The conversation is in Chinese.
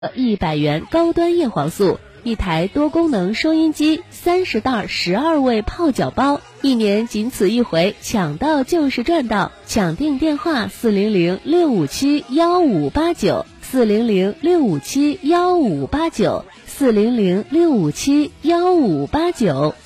100元高端叶黄素，一台多功能收音机，30袋12味泡脚包，1年仅此一回，抢到就是赚到！抢订电话400-657-1589。400-657-1589，400-657-1589。